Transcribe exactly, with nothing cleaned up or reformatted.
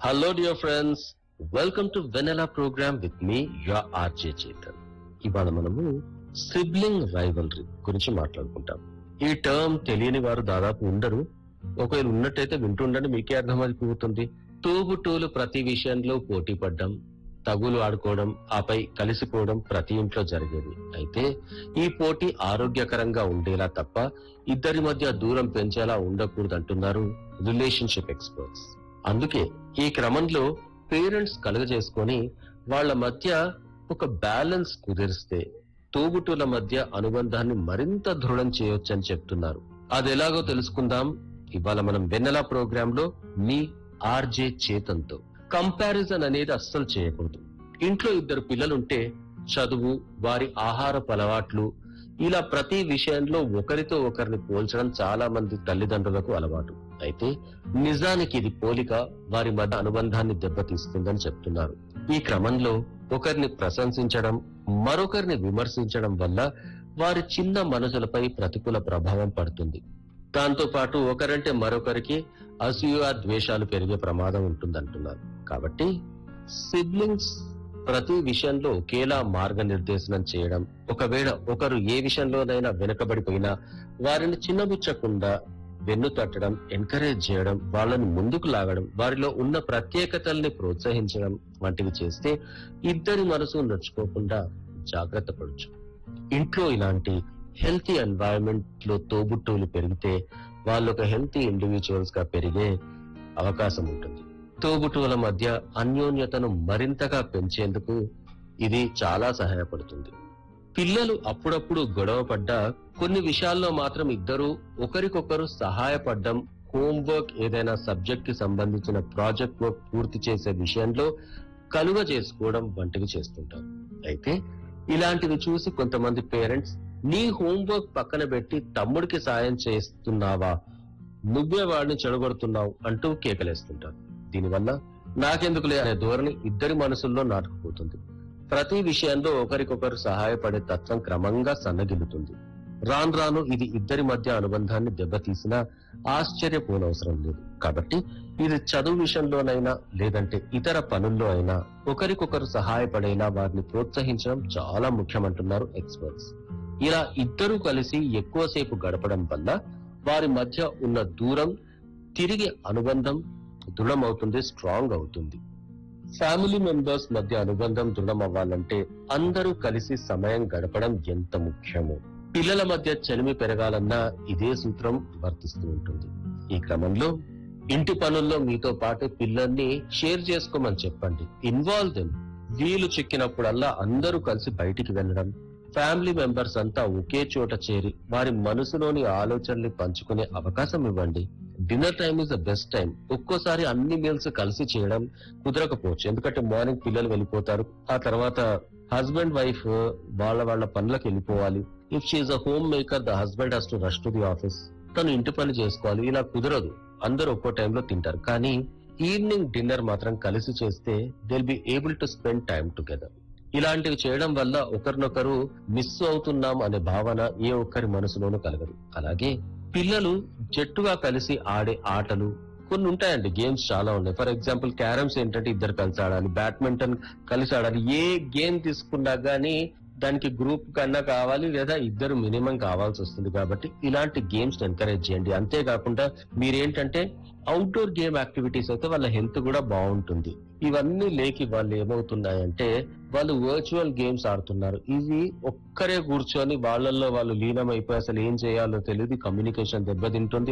Hello, dear friends. Welcome to Vanilla program with me, your R J Chetan. ఇవాళ మనము sibling rivalry గురించి మాట్లాడుకుంటాం. ఈ టర్మ్ తెలియని వారు దాదాపు ఉండరు. ఒకవేళ ఉన్నట్టయితే వింటుండండి, మీకే అర్థమైపోతుంది. తోబుటోలు ప్రతి విషయంలో పోటీ పడ్డం, తగులు ఆడుకోవడం, ఆపై కలిసిపోవడం ప్రతి ఇంట్లో జరిగేది. అయితే ఈ పోటీ ఆరోగ్యకరంగా ఉండేలా తప్ప ఇద్దరి మధ్య దూరం పెంచేలా ఉండకూడదు అంటున్నారు రిలేషన్షిప్ ఎక్స్పర్ట్స్. అందుకే ఈ క్రమంలో పేరెంట్స్ కలుగజేసుకొని వాళ్ళ మధ్య ఒక బ్యాలెన్స్ కుదిరిస్తే తోబుట్టుల మధ్య అనుబంధాన్ని మరింత దృఢం చేయొచ్చని చెప్తున్నారు. అది ఎలాగో తెలుసుకుందాం ఇవాళ మనం వెన్నెలా ప్రోగ్రామ్ లో మీ ఆర్జే చేతన్తో. కంపారిజన్ అనేది అస్సలు చేయకూడదు. ఇంట్లో ఇద్దరు పిల్లలుంటే చదువు, వారి ఆహారపు అలవాట్లు, ఇలా ప్రతి విషయంలో ఒకరితో ఒకరిని పోల్చడం చాలా మంది తల్లిదండ్రులకు అలవాటు. అయితే నిజానికి ఇది పోలిక వారి మధ్య అనుబంధాన్ని దెబ్బతీస్తుందని చెప్తున్నారు. ఈ క్రమంలో ఒకరిని ప్రశంసించడం, మరొకరిని విమర్శించడం వల్ల వారి చిన్న మనసులపై ప్రతికూల ప్రభావం పడుతుంది. దాంతో పాటు ఒకరంటే మరొకరికి అసూయ, ద్వేషాలు పెరిగే ప్రమాదం ఉంటుందంటున్నారు. కాబట్టి సిబ్లింగ్స్ ప్రతి విషయంలో ఒకేలా మార్గనిర్దేశనం చేయడం, ఒకవేళ ఒకరు ఏ విషయంలోనైనా వెనుకబడిపోయినా వారిని చిన్నబుచ్చకుండా వెన్ను తట్టడం, ఎంకరేజ్ చేయడం, వాళ్ళని ముందుకు లాగడం, వారిలో ఉన్న ప్రత్యేకతల్ని ప్రోత్సహించడం వంటివి చేస్తే ఇద్దరి మనసు నొచ్చుకోకుండా జాగ్రత్త పడచ్చు. ఇంట్లో ఇలాంటి హెల్తీ ఎన్వైరన్మెంట్ లో తోబుట్టువులు పెరిగితే వాళ్ళు ఒక హెల్తీ ఇండివిజువల్స్ గా పెరిగే అవకాశం ఉంటుంది. తోబుట్టువుల మధ్య అన్యోన్యతను మరింతగా పెంచేందుకు ఇది చాలా సహాయపడుతుంది. పిల్లలు అప్పుడప్పుడు గొడవ పడ్డా కొన్ని విషయాల్లో మాత్రం ఇద్దరు ఒకరికొకరు సహాయపడడం, హోంవర్క్, ఏదైనా సబ్జెక్ట్ కి సంబంధించిన ప్రాజెక్ట్ వర్క్ పూర్తి చేసే విషయంలో కలువ చేసుకోవడం వంటివి చేస్తుంటారు. అయితే ఇలాంటివి చూసి కొంతమంది పేరెంట్స్ నీ హోంవర్క్ పక్కన పెట్టి తమ్ముడికి సాయం చేస్తున్నావా, నువ్వే వాడిని చెడగొడుతున్నావు అంటూ కేకలేస్తుంటారు. దీనివల్ల నాకెందుకులే అనే ధోరణి ఇద్దరి మనసుల్లో నాటుకుపోతుంది. ప్రతి విషయంలో ఒకరికొకరు సహాయపడే తత్వం క్రమంగా సన్నగిల్లుతుంది. రాను రాను ఇది ఇద్దరి మధ్య అనుబంధాన్ని దెబ్బతీసినా ఆశ్చర్యపోనవసరం లేదు. కాబట్టి ఇది చదువు విషయంలోనైనా లేదంటే ఇతర పనుల్లో అయినా ఒకరికొకరు సహాయపడేలా వారిని ప్రోత్సహించడం చాలా ముఖ్యమంటున్నారు ఎక్స్పర్ట్స్. ఇలా ఇద్దరూ కలిసి ఎక్కువసేపు గడపడం వల్ల వారి మధ్య ఉన్న దూరం తిరిగి అనుబంధం దృఢమవుతుంది, స్ట్రాంగ్ అవుతుంది. ఫ్యామిలీ మెంబర్స్ మధ్య అనుబంధం దృఢం అవ్వాలంటే అందరూ కలిసి సమయం గడపడం ఎంత ముఖ్యమో. పిల్లల మధ్య చలిమి పెరగాలన్నా ఇదే సూత్రం వర్తిస్తూ ఉంటుంది. ఈ క్రమంలో ఇంటి పనుల్లో మీతో పాటు పిల్లల్ని షేర్ చేసుకోమని చెప్పండి. Involve them. వీలు చిక్కినప్పుడల్లా అందరూ కలిసి బయటికి వెళ్ళడం, ఫ్యామిలీ మెంబర్స్ అంతా ఒకే చోట చేరి వారి మనసులోని ఆలోచనల్ని పంచుకునే అవకాశం ఇవ్వండి. Dinner time is the best time. ఒక్కోసారి అన్ని మీల్స్ కలిసి చేయడం కుదరకపోవచ్చు, ఎందుకంటే మార్నింగ్ పిల్లలు వెళ్ళిపోతారు, ఆ తర్వాత హస్బెండ్ వైఫ్ వాళ్ళ వాళ్ళ పనులకు వెళ్ళిపోవాలి. If she a home maker, the husband has to rush to the office, తను ఇంటి పని చేసుకోవాలి. ఇలా కుదరదు, అందరూ ఒక్కో టైంలో తింటారు. కానీ ఈవినింగ్ డిన్నర్ మాత్రం కలిసి చేస్తే they will be able to spend time together. ఇలాంటివి చేయడం వల్ల ఒకరినొకరు మిస్ అవుతున్నాం అనే భావన ఏ ఒక్కరి మనసులోనూ కలగదు. అలాగే పిల్లలు జట్టుగా కలిసి ఆడే ఆటలు కొన్ని ఉంటాయండి. గేమ్స్ చాలా ఉన్నాయి. ఫర్ ఎగ్జాంపుల్ క్యారమ్స్ ఏంటంటే ఇద్దరు కలిసి ఆడాలి, బ్యాడ్మింటన్ కలిసి ఆడాలి. ఏ గేమ్ తీసుకున్నా గానీ దానికి గ్రూప్ కన్నా కావాలి, లేదా ఇద్దరు మినిమం కావాల్సి వస్తుంది. కాబట్టి ఇలాంటి గేమ్స్ ఎంకరేజ్ చేయండి. అంతేకాకుండా మీరేంటంటే అవుట్డోర్ గేమ్ యాక్టివిటీస్ అయితే వాళ్ళ హెల్త్ కూడా బాగుంటుంది. ఇవన్నీ లేకి వాళ్ళు ఏమవుతున్నాయంటే వాళ్ళు వర్చువల్ గేమ్స్ ఆడుతున్నారు. ఇవి ఒక్కరే కూర్చొని వాళ్ళల్లో వాళ్ళు లీనమైపోయి అసలు ఏం చేయాలో తెలియదు, కమ్యూనికేషన్ దెబ్బతింటుంది.